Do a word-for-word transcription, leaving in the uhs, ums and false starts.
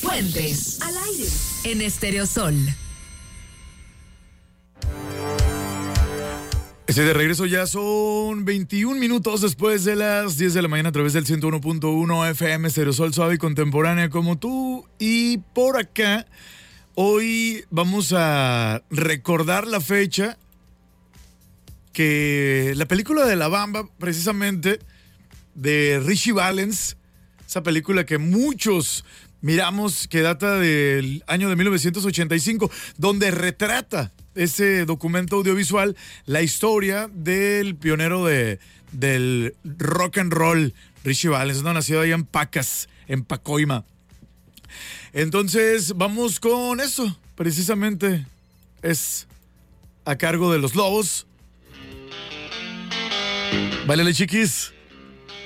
Puentes al aire en Estéreo Sol. Estoy de regreso, ya son veintiún minutos después de las diez de la mañana a través del ciento uno punto uno F M Estéreo Sol, suave y contemporánea como tú. Y por acá, hoy vamos a recordar la fecha que la película de La Bamba, precisamente, de Richie Valens, esa película que muchos miramos, que data del año de mil novecientos ochenta y cinco, donde retrata ese documento audiovisual la historia del pionero de, del rock and roll, Richie Valens, ¿no? Nacido allá en Pacas, en Pacoima. Entonces, vamos con eso, precisamente es a cargo de Los Lobos. Báilale, chiquis.